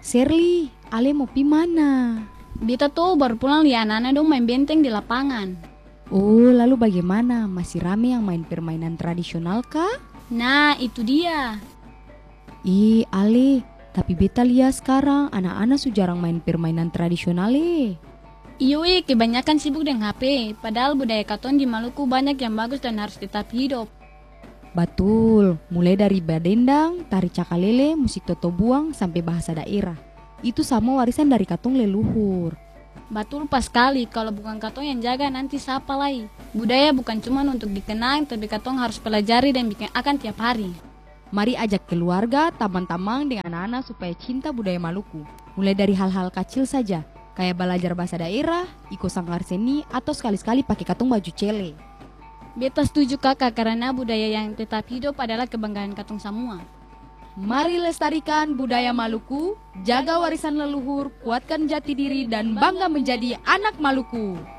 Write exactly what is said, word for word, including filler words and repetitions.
Shirley, Ale mau pi mana? Beta tuh baru pulang lihat anak-anak dong main benteng di lapangan. Oh, lalu bagaimana? Masih rame yang main permainan tradisional kah? Nah, itu dia. Ih, Ale, tapi beta lihat sekarang anak-anak su jarang main permainan tradisional eh. Iyo, eh, kebanyakan sibuk dengan H P. Padahal budaya katon di Maluku banyak yang bagus dan harus tetap hidup. Betul, mulai dari badendang, tari cakalele, musik toto buang, sampai bahasa daerah. Itu sama warisan dari katong leluhur. Betul pas sekali, kalau bukan katong yang jaga nanti siapa lagi. Budaya bukan cuma untuk dikenang, tapi katong harus pelajari dan bikin akan tiap hari. Mari ajak keluarga, teman-teman dengan anak-anak supaya cinta budaya Maluku. Mulai dari hal-hal kecil saja, kayak belajar bahasa daerah, ikut sanggar seni, atau sekali-sekali pakai katong baju cele. Beta setuju kakak, karena budaya yang tetap hidup adalah kebanggaan katong semua. Mari lestarikan budaya Maluku, jaga warisan leluhur, kuatkan jati diri dan bangga menjadi anak Maluku.